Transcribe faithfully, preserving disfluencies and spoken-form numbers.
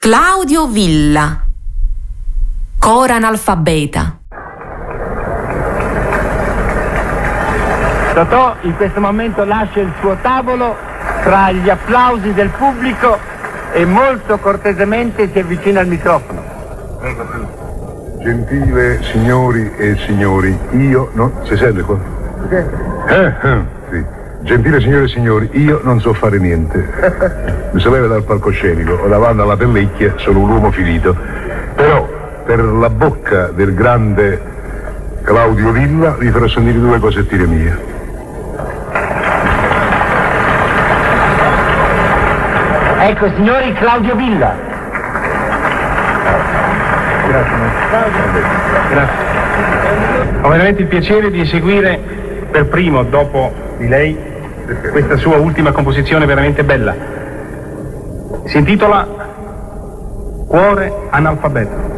Claudio Villa, coro analfabeta. Totò in questo momento lascia il suo tavolo tra gli applausi del pubblico e molto cortesemente si avvicina al microfono. Gentile signori e signori, io non... Si sente qua? Eh, eh, sì. Gentile signore e signori, io non so fare niente. Mi sapeva dal palcoscenico, o davanti alla pellicchia sono un uomo finito. Però, per la bocca del grande Claudio Villa, vi farò sentire due cosettine mie. Ecco, signori, Claudio Villa. Grazie. Grazie. Ho veramente il piacere di eseguire per primo, dopo di lei, questa sua ultima composizione veramente bella. Si intitola Cuore analfabeto.